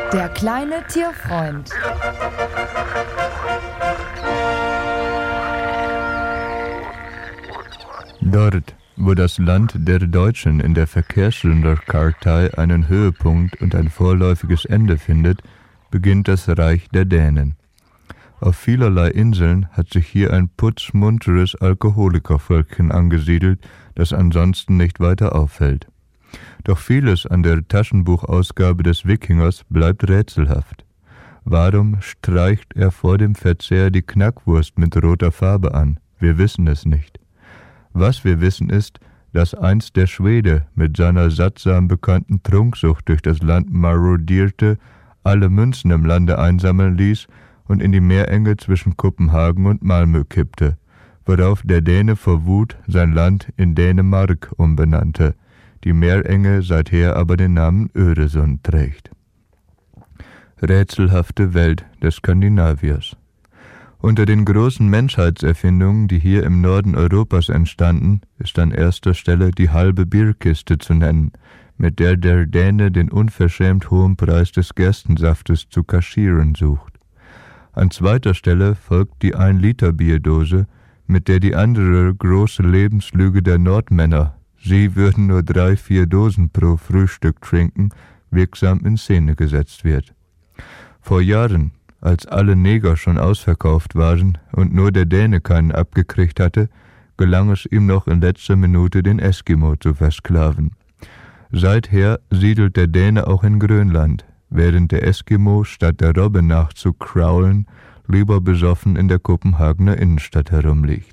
Der kleine Tierfreund. Dort, wo das Land der Deutschen in der Verkehrssünderkartei einen Höhepunkt und ein vorläufiges Ende findet, beginnt das Reich der Dänen. Auf vielerlei Inseln hat sich hier ein putzmunteres Alkoholikervölkchen angesiedelt, das ansonsten nicht weiter auffällt. Doch vieles an der Taschenbuchausgabe des Wikingers bleibt rätselhaft. Warum streicht er vor dem Verzehr die Knackwurst mit roter Farbe an? Wir wissen es nicht. Was wir wissen ist, dass einst der Schwede mit seiner sattsam bekannten Trunksucht durch das Land marodierte, alle Münzen im Lande einsammeln ließ und in die Meerenge zwischen Kopenhagen und Malmö kippte, worauf der Däne vor Wut sein Land in Dänemark umbenannte, die Meerenge seither aber den Namen Öresund trägt. Rätselhafte Welt des Skandinaviers. Unter den großen Menschheitserfindungen, die hier im Norden Europas entstanden, ist an erster Stelle die halbe Bierkiste zu nennen, mit der der Däne den unverschämt hohen Preis des Gerstensaftes zu kaschieren sucht. An zweiter Stelle folgt die 1-Liter-Bierdose, mit der die andere große Lebenslüge der Nordmänner, sie würden nur 3-4 Dosen pro Frühstück trinken, wirksam in Szene gesetzt wird. Vor Jahren, als alle Neger schon ausverkauft waren und nur der Däne keinen abgekriegt hatte, gelang es ihm noch in letzter Minute, den Eskimo zu versklaven. Seither siedelt der Däne auch in Grönland, während der Eskimo, statt der Robbe nachzukraulen, lieber besoffen in der Kopenhagener Innenstadt herumliegt.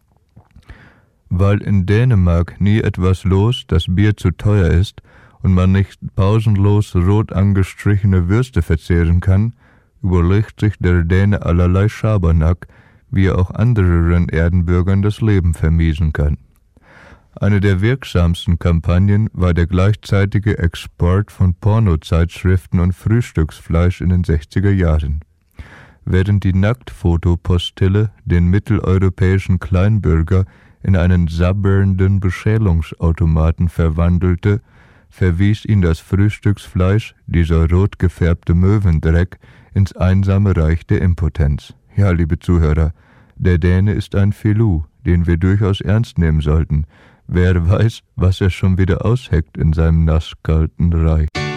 Weil in Dänemark nie etwas los, das Bier zu teuer ist und man nicht pausenlos rot angestrichene Würste verzehren kann, überlegt sich der Däne allerlei Schabernack, wie er auch anderen Erdenbürgern das Leben vermiesen kann. Eine der wirksamsten Kampagnen war der gleichzeitige Export von Pornozeitschriften und Frühstücksfleisch in den 60er Jahren. Während die Nacktfotopostille den mitteleuropäischen Kleinbürger in einen sabbernden Beschälungsautomaten verwandelte, verwies ihn das Frühstücksfleisch, dieser rot gefärbte Möwendreck, ins einsame Reich der Impotenz. Ja, liebe Zuhörer, der Däne ist ein Filou, den wir durchaus ernst nehmen sollten. Wer weiß, was er schon wieder ausheckt in seinem nasskalten Reich.